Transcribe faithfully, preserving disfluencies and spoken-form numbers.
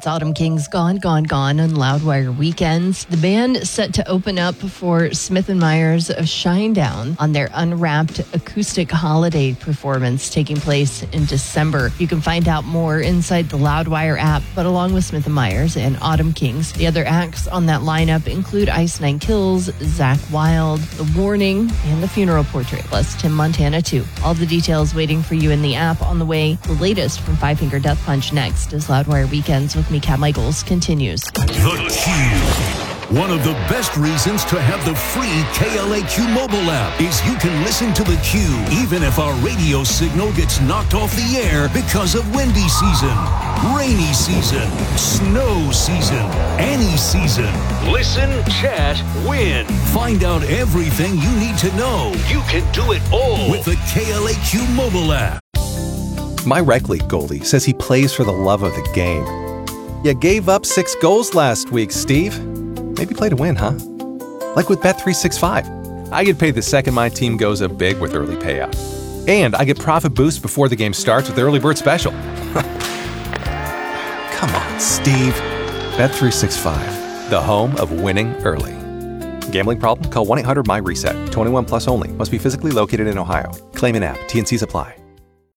It's Autumn Kings Gone, Gone, Gone on Loudwire Weekends. The band set to open up for Smith and Myers of Shinedown on their Unwrapped acoustic holiday performance taking place in December. You can find out more inside the Loudwire app, but along with Smith and Myers and Autumn Kings, the other acts on that lineup include Ice Nine Kills, Zach Wild, The Warning, and The Funeral Portrait, plus Tim Montana too. All the details waiting for you in the app on the way. The latest from Five Finger Death Punch next as Loudwire Weekends with me, Kat Michaels, continues. The Q. One of the best reasons to have the free K L A Q mobile app is you can listen to the Q even if our radio signal gets knocked off the air because of windy season, rainy season, snow season, any season. Listen, chat, win. Find out everything you need to know. You can do it all with the K L A Q mobile app. My rec league goalie says he plays for the love of the game. You gave up six goals last week, Steve. Maybe play to win, huh? Like with Bet three sixty-five. I get paid the second my team goes up big with early payout. And I get profit boosts before the game starts with the early bird special. Come on, Steve. Bet three sixty-five, the home of winning early. Gambling problem? Call one eight hundred M Y RESET. twenty-one plus only. Must be physically located in Ohio. Claim an app. T and Cs apply.